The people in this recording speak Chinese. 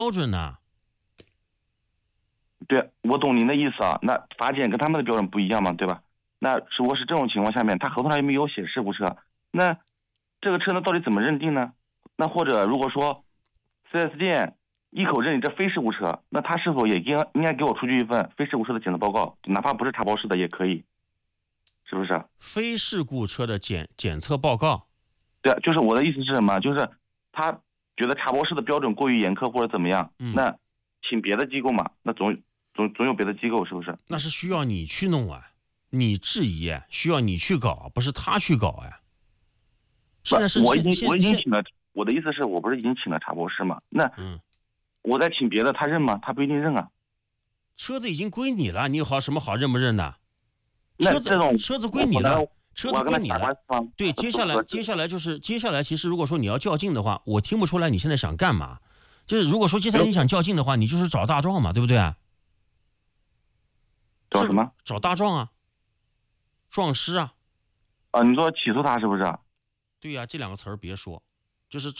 标准呢？ 对，我懂您的意思啊。那法检跟他们的标准不一样嘛，对吧？那如果是这种情况下面，他合同上又没有写事故车，那这个车呢到底怎么认定呢？那或者如果说 4S 店一口认你这非事故车，那他是否也应该给我出具一份非事故车的检测报告，哪怕不是查包式的也可以，是不是？ 非事故车的检测报告。 对，就是我的意思是什么？就是他觉得查包式的标准过于严苛或者怎么样，那请别的机构嘛，那总有别的机构，是不是？ 那是需要你去弄啊，你质疑啊，需要你去搞，不是他去搞啊。现在是我已经请了，我的意思是我不是已经请了查包师嘛？那我再请别的，他认吗？他不一定认啊。 车子已经归你了，你有什么好认不认的？ 那这种车子归你了，车子归你了。对，接下来，其实如果说你要较劲的话，我听不出来你现在想干嘛。就是如果说接下来你想较劲的话，你就是找大壮嘛，对不对啊？ 找什么？ 找大壮啊，壮师啊。 啊，你说起诉他是不是？ 对呀，这两个词儿别说，就是